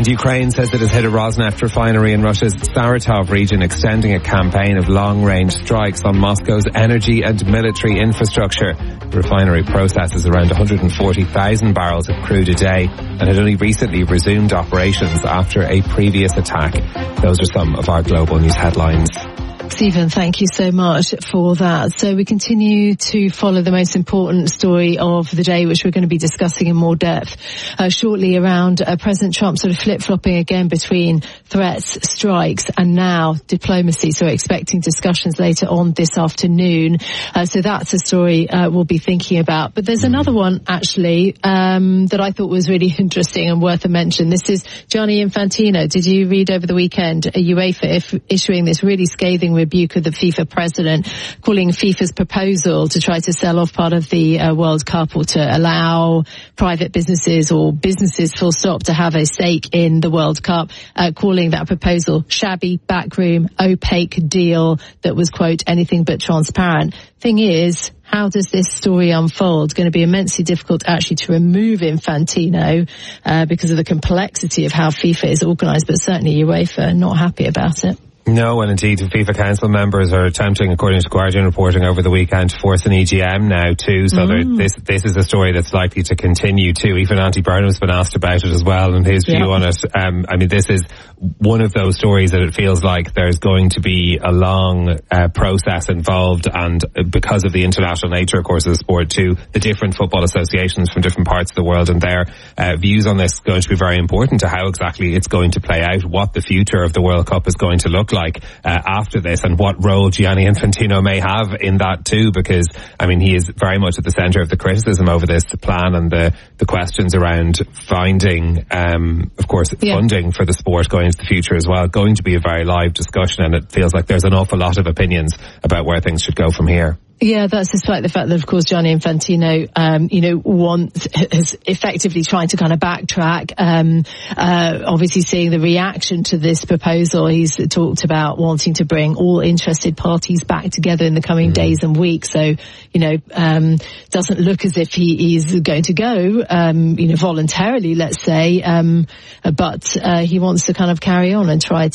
Ukraine says it has hit a Rosneft refinery in Russia's Saratov region, extending a campaign of long-range strikes on Moscow's energy and military infrastructure. The refinery processes around 140,000 barrels of crude a day and had only recently resumed operations after a previous attack. Those are some of our global news headlines. Stephen, thank you so much for that. So we continue to follow the most important story of the day, which we're going to be discussing in more depth shortly, around President Trump sort of flip-flopping again between threats, strikes, and now diplomacy. So we're expecting discussions later on this afternoon. So that's a story we'll be thinking about. But there's another one, actually, that I thought was really interesting and worth a mention. This is Gianni Infantino. Did you read over the weekend UEFA issuing this really scathing rebuke of the FIFA president, calling FIFA's proposal to try to sell off part of the World Cup, or to allow private businesses or businesses full stop to have a stake in the World Cup, calling that proposal shabby, backroom, opaque deal that was, quote, anything but transparent. Thing is, how does this story unfold? It's going to be immensely difficult actually to remove Infantino because of the complexity of how FIFA is organised, but certainly UEFA are not happy about it. No, and indeed, FIFA Council members are attempting, according to Guardian reporting over the weekend, to force an EGM now too. So this is a story that's likely to continue too. Even Andy Burnham's been asked about it as well, and his view on it. I mean, this is one of those stories that it feels like there's going to be a long process involved, and because of the international nature, of course, of the sport too, the different football associations from different parts of the world and their views on this is going to be very important to how exactly it's going to play out, what the future of the World Cup is going to look like after this, and what role Gianni Infantino may have in that too, because I mean, he is very much at the centre of the criticism over this plan and the questions around finding of course funding for the sport going into the future as well. Going to be a very live discussion, and it feels like there's an awful lot of opinions about where things should go from here. Yeah, that's despite the fact that, of course, Gianni Infantino, is effectively trying to kind of backtrack. Obviously seeing the reaction to this proposal, he's talked about wanting to bring all interested parties back together in the coming days and weeks. So, doesn't look as if he is going to go, voluntarily, let's say. But he wants to kind of carry on and try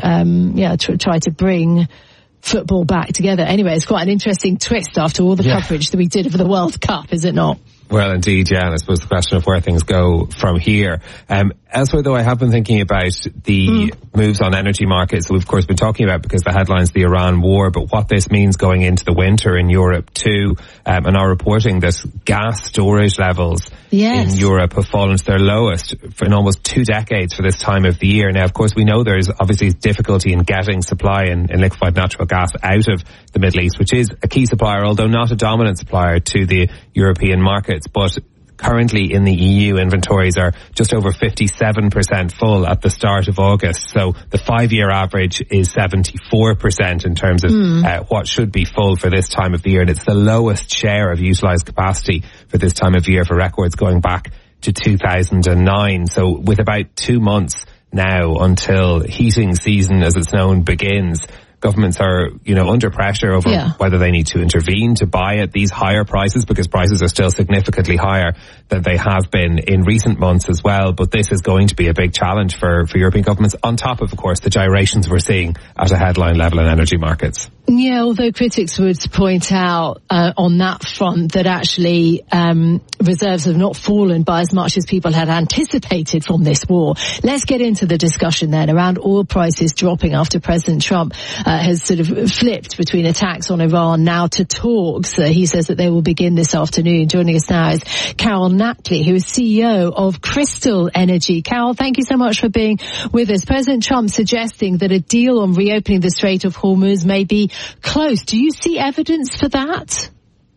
to bring football back together. Anyway, it's quite an interesting twist after all the coverage that we did of the World Cup, is it not? Well, indeed, yeah, and I suppose the question of where things go from here. Elsewhere, though, I have been thinking about the moves on energy markets that we've, of course, been talking about because the headline's the Iran war, but what this means going into the winter in Europe too, and our reporting that gas storage levels in Europe have fallen to their lowest in almost 2 decades for this time of the year. Now, of course, we know there's obviously difficulty in getting supply in liquefied natural gas out of the Middle East, which is a key supplier, although not a dominant supplier to the European markets. But currently in the EU, inventories are just over 57% full at the start of August. So the 5-year average is 74% in terms of what should be full for this time of the year. And it's the lowest share of utilised capacity for this time of year for records going back to 2009. So with about 2 months now until heating season, as it's known, begins, governments are, under pressure over whether they need to intervene to buy at these higher prices, because prices are still significantly higher than they have been in recent months as well. But this is going to be a big challenge for European governments, on top of course, the gyrations we're seeing at a headline level in energy markets. Yeah, although critics would point out on that front that actually reserves have not fallen by as much as people had anticipated from this war. Let's get into the discussion then around oil prices dropping after President Trump has sort of flipped between attacks on Iran now to talks. He says that they will begin this afternoon. Joining us now is Carol Nackley, who is CEO of Crystal Energy. Carol, thank you so much for being with us. President Trump suggesting that a deal on reopening the Strait of Hormuz may be close. Do you see evidence for that?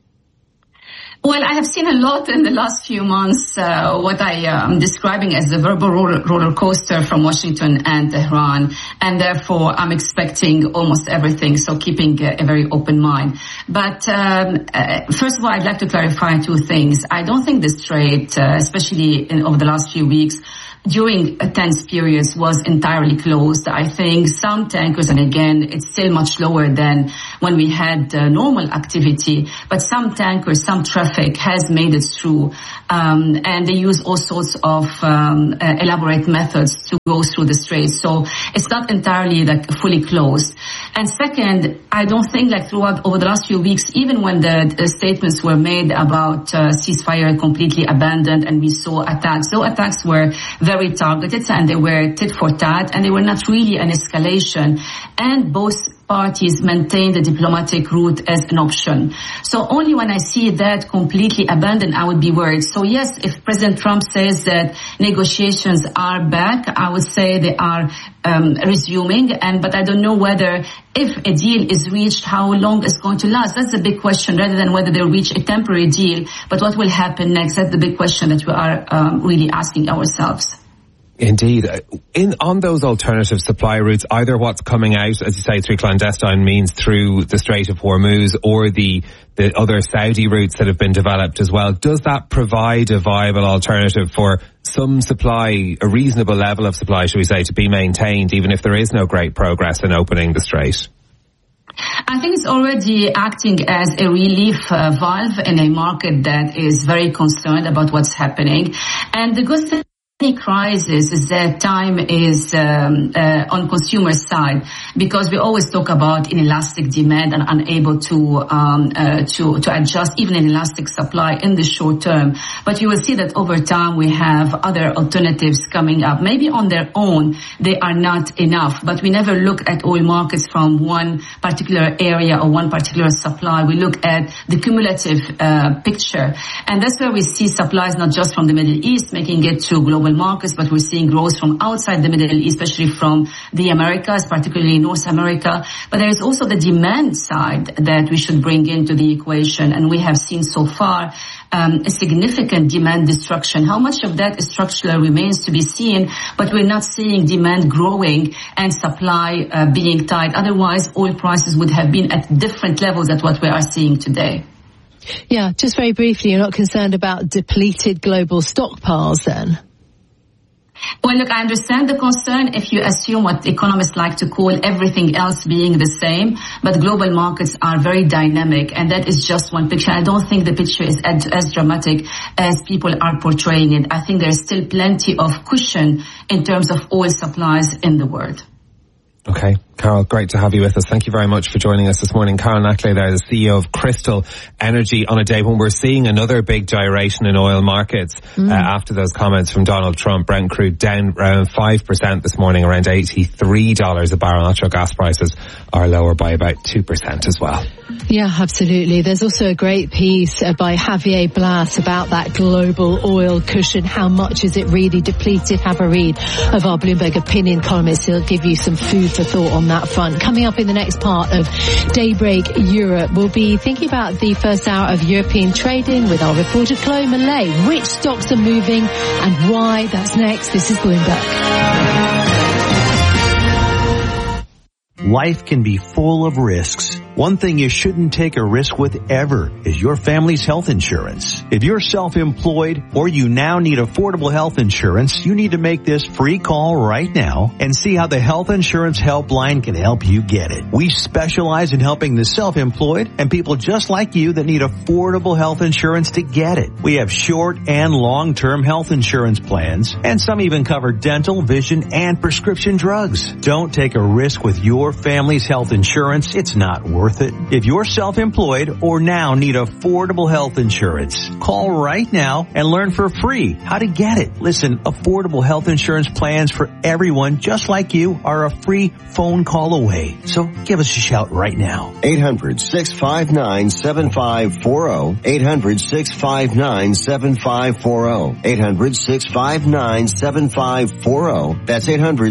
Well, I have seen a lot in the last few months, what I am describing as a verbal roller coaster from Washington and Tehran, and therefore I'm expecting almost everything, so keeping a very open mind. But first of all, I'd like to clarify 2 things. I don't think the Strait, especially over the last few weeks, during tense periods, was entirely closed. I think some tankers, and again, it's still much lower than when we had normal activity, but some tankers, some traffic traffic has made it through. And they use all sorts of elaborate methods to go through the Strait. So it's not entirely like fully closed. And second, I don't think like throughout over the last few weeks, even when the statements were made about ceasefire completely abandoned and we saw attacks, those attacks were very targeted and they were tit for tat and they were not really an escalation. And both parties maintain the diplomatic route as an option. So only when I see that completely abandoned, I would be worried. So yes, if President Trump says that negotiations are back, I would say they are resuming. But I don't know whether if a deal is reached, how long it's going to last. That's the big question, rather than whether they'll reach a temporary deal. But what will happen next? That's the big question that we are really asking ourselves. Indeed. On those alternative supply routes, either what's coming out, as you say, through clandestine means through the Strait of Hormuz or the other Saudi routes that have been developed as well, does that provide a viable alternative for some supply, a reasonable level of supply, shall we say, to be maintained, even if there is no great progress in opening the Strait? I think it's already acting as a relief valve in a market that is very concerned about what's happening. And the good thing any crisis is that time is on consumer side, because we always talk about inelastic demand and unable to adjust even inelastic supply in the short term. But you will see that over time we have other alternatives coming up. Maybe on their own they are not enough, but we never look at oil markets from one particular area or one particular supply. We look at the cumulative picture, and that's where we see supplies not just from the Middle East making it to global markets, but we're seeing growth from outside the Middle East, especially from the Americas, particularly North America. But there is also the demand side that we should bring into the equation, and we have seen so far a significant demand destruction. How much of that is structural remains to be seen, but we're not seeing demand growing and supply being tight. Otherwise, oil prices would have been at different levels than what we are seeing today. Yeah, just very briefly, you're not concerned about depleted global stockpiles then? Well, look, I understand the concern if you assume what economists like to call everything else being the same, but global markets are very dynamic, and that is just one picture. I don't think the picture is as dramatic as people are portraying it. I think there's still plenty of cushion in terms of oil supplies in the world. Okay, Carol, great to have you with us. Thank you very much for joining us this morning. Carol Nackley there, the CEO of Crystal Energy, on a day when we're seeing another big gyration in oil markets after those comments from Donald Trump. Brent crude down around 5% this morning, around $83 a barrel. Natural gas prices are lower by about 2% as well. Yeah, absolutely. There's also a great piece by Javier Blas about that global oil cushion. How much is it really depleted? Have a read of our Bloomberg opinion columnist. He'll give you some food for thought on that front. Coming up in the next part of Daybreak Europe, we'll be thinking about the first hour of European trading with our reporter Chloe Millay. Which stocks are moving and why? That's next. This is Bloomberg. Life can be full of risks. One thing you shouldn't take a risk with ever is your family's health insurance. If you're self-employed or you now need affordable health insurance, you need to make this free call right now and see how the Health Insurance Helpline can help you get it. We specialize in helping the self-employed and people just like you that need affordable health insurance to get it. We have short and long-term health insurance plans, and some even cover dental, vision, and prescription drugs. Don't take a risk with your family's health insurance. It's not worth it. If you're self-employed or now need affordable health insurance, call right now and learn for free how to get it. Listen, affordable health insurance plans for everyone just like you are a free phone call away. So give us a shout right now. 800-659-7540. 800-659-7540. 800-659-7540. That's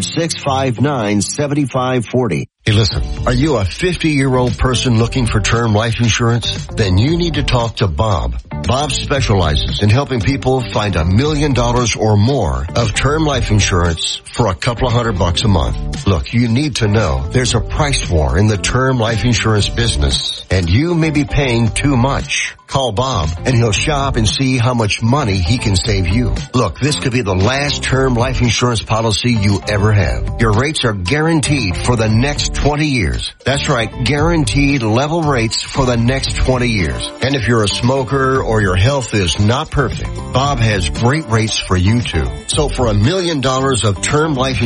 800-659-7540. Hey, listen, are you a 50-year-old person looking for term life insurance? Then you need to talk to Bob. Bob specializes in helping people find $1 million or more of term life insurance for a couple of $100 a month. Look, you need to know there's a price war in the term life insurance business, and you may be paying too much. Call Bob and he'll shop and see how much money he can save you. Look, this could be the last term life insurance policy you ever have. Your rates are guaranteed for the next 20 years. That's right, guaranteed level rates for the next 20 years. And if you're a smoker or your health is not perfect, Bob has great rates for you too. So for $1 million of term life